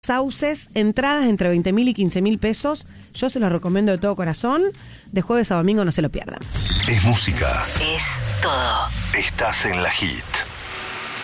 Sauces, entradas entre 20.000 y 15.000 pesos. Yo se los recomiendo de todo corazón. De jueves a domingo no se lo pierdan. Es música. Es todo. Estás en la hit.